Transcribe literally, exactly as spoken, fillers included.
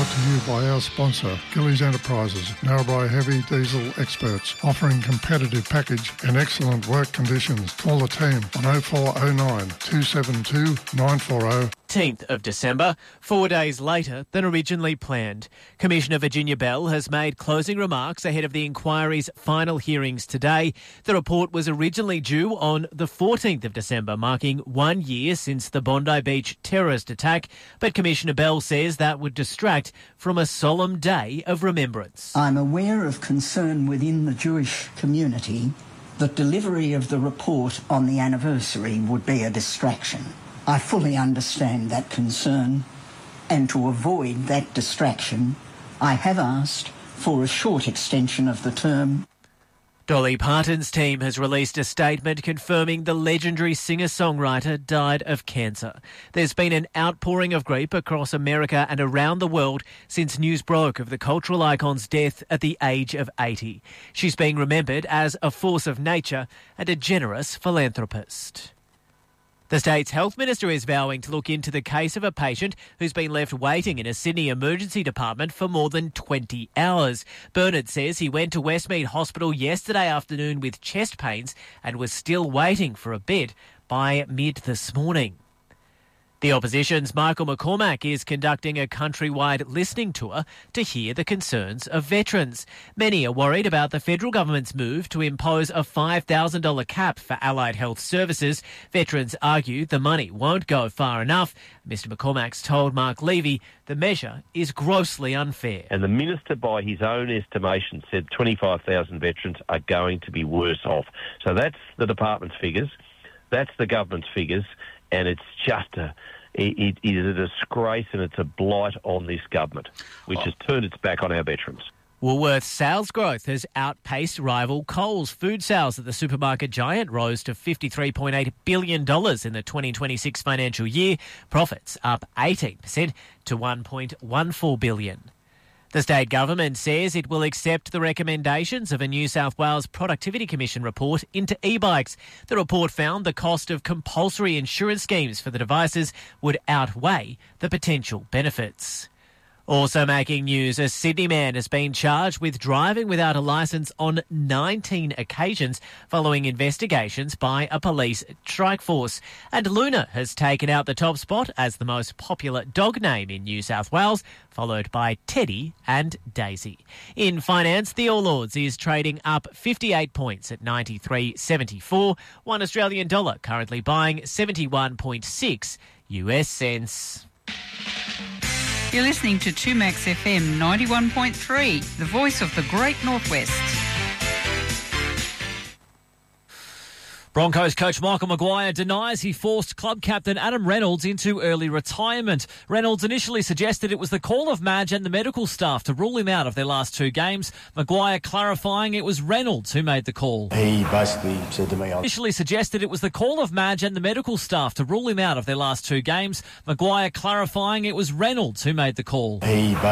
brought to you by our sponsor, Gillies Enterprises, Narrabri Heavy Diesel experts, offering competitive package and excellent work conditions. Call the team on oh four oh nine, two seven two, nine four oh. tenth of December, four days later than originally planned. Commissioner Virginia Bell has made closing remarks ahead of the inquiry's final hearings today. The report was originally due on the fourteenth of December, marking one year since the Bondi Beach terrorist attack, but Commissioner Bell says that would distract from a solemn day of remembrance. I'm aware of concern within the Jewish community that delivery of the report on the anniversary would be a distraction. I fully understand that concern, and to avoid that distraction, I have asked for a short extension of the term. Dolly Parton's team has released a statement confirming the legendary singer-songwriter died of cancer. There's been an outpouring of grief across America and around the world since news broke of the cultural icon's death at the age of eighty. She's being remembered as a force of nature and a generous philanthropist. The state's health minister is vowing to look into the case of a patient who's been left waiting in a Sydney emergency department for more than twenty hours. Bernard says he went to Westmead Hospital yesterday afternoon with chest pains and was still waiting for a bed by mid this morning. The opposition's Michael McCormack is conducting a countrywide listening tour to hear the concerns of veterans. Many are worried about the federal government's move to impose a five thousand dollars cap for allied health services. Veterans argue the money won't go far enough. Mister McCormack's told Mark Levy the measure is grossly unfair. And the minister, by his own estimation, said twenty-five thousand veterans are going to be worse off. So that's the department's figures, that's the government's figures, and it's just a, it, it is a disgrace and it's a blight on this government, which oh. has turned its back on our veterans. Woolworths sales growth has outpaced rival Coles. Food sales at the supermarket giant rose to fifty-three point eight billion dollars in the twenty twenty-six financial year. Profits up eighteen percent to one point one four billion dollars. The state government says it will accept the recommendations of a New South Wales Productivity Commission report into e-bikes. The report found the cost of compulsory insurance schemes for the devices would outweigh the potential benefits. Also making news, a Sydney man has been charged with driving without a licence on nineteen occasions following investigations by a police strike force. And Luna has taken out the top spot as the most popular dog name in New South Wales, followed by Teddy and Daisy. In finance, the All Ords is trading up fifty-eight points at ninety-three seventy-four. One Australian dollar currently buying seventy-one point six U S cents. You're listening to two Max F M ninety-one point three, the voice of the Great Northwest. Broncos coach Michael Maguire denies he forced club captain Adam Reynolds into early retirement. Reynolds initially suggested it was the call of Madge and the medical staff to rule him out of their last two games. Maguire clarifying it was Reynolds who made the call. He basically said to me... I'll... Initially suggested it was the call of Madge and the medical staff to rule him out of their last two games. Maguire clarifying it was Reynolds who made the call. He